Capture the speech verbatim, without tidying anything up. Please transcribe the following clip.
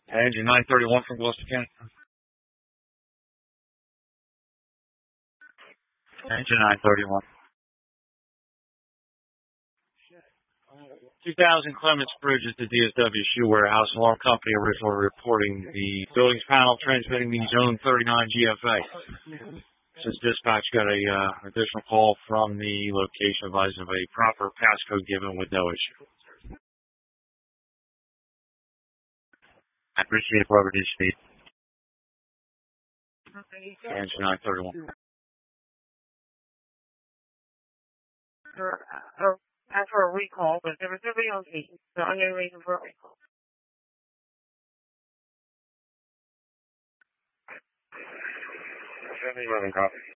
Engine nine thirty-one from Gloucester County. Engine nine thirty-one. two thousand Clements Bridge is the D S W Shoe Warehouse Alarm Company originally reporting the building's panel transmitting the Zone thirty-nine G F A. Since dispatch got a uh, additional call from the location advising of a proper passcode given with no issue. I appreciate it, Robert D. Speed. Engine nine thirty-one. For, uh, ask for a recall, but there was nobody on scene, so I'm going to reason for a recall. seventy eleven copy.